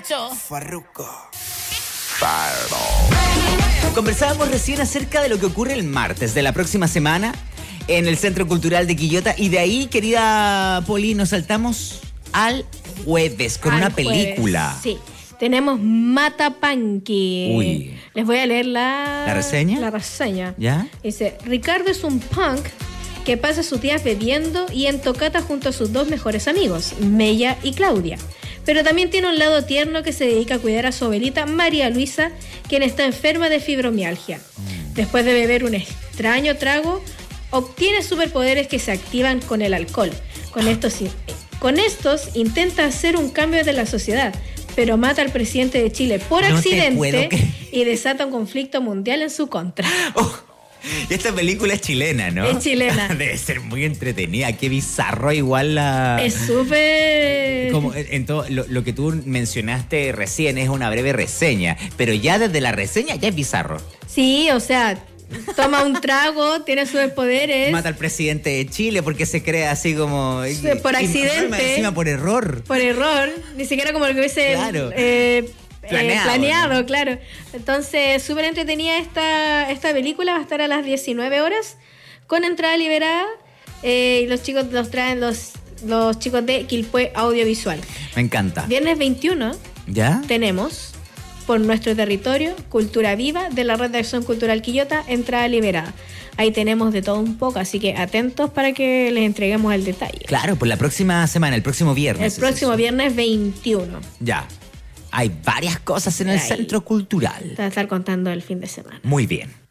Farruko. Conversábamos recién acerca de lo que ocurre el martes de la próxima semana en el Centro Cultural de Quillota, y de ahí, querida Poli, nos saltamos al jueves con una película. Sí, tenemos Matapanqui. Uy. Les voy a leer la reseña. La reseña. ¿Ya? Dice: Ricardo es un punk que pasa sus días bebiendo y en tocata junto a sus dos mejores amigos, Mella y Claudia. Pero también tiene un lado tierno que se dedica a cuidar a su abuelita María Luisa, quien está enferma de fibromialgia. Después de beber un extraño trago, obtiene superpoderes que se activan con el alcohol. Con estos intenta hacer un cambio de la sociedad, pero mata al presidente de Chile por accidente y desata un conflicto mundial en su contra. Esta película es chilena, ¿no? Es chilena. Debe ser muy entretenida. Qué bizarro igual la... Es súper... Como en todo lo que tú mencionaste recién es una breve reseña, pero ya desde la reseña ya es bizarro. Sí, o sea, toma un trago, tiene superpoderes. Mata al presidente de Chile porque se cree así como... Por accidente. Encima por error. Por error. Ni siquiera como lo que hubiese... Claro. Planeado, ¿no? Claro. Entonces, súper entretenida esta película. Va a estar a las 19 horas con entrada liberada. Y los chicos los traen los chicos de Quilpué Audiovisual. Me encanta. Viernes 21 ¿Ya? tenemos por nuestro territorio Cultura Viva de la Red de Acción Cultural Quillota, entrada liberada. Ahí tenemos de todo un poco, así que atentos para que les entreguemos el detalle. Claro, por la próxima semana, el próximo viernes. El próximo viernes 21. Ya. Hay varias cosas en el Centro Cultural. Te voy a estar contando el fin de semana. Muy bien.